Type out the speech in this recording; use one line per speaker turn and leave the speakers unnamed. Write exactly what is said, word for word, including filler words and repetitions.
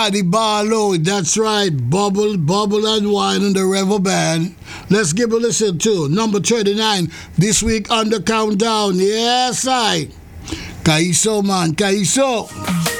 The Barlow, that's right. Bubble, bubble and wine in the Revel Band. Let's give a listen to number thirty-nine this week on the countdown. Yes, I. Kaiso, man, Kaiso.